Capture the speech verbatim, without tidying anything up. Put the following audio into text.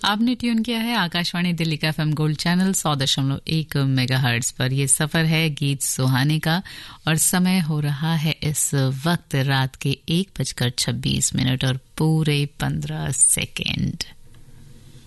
आपने ट्यून किया है आकाशवाणी दिल्ली का एफएम गोल्ड चैनल सौ दशमलव एक मेगाहर्ट्ज पर। ये सफर है गीत सुहाने का और समय हो रहा है इस वक्त रात के एक बजकर छब्बीस मिनट और पूरे पंद्रह सेकेंड।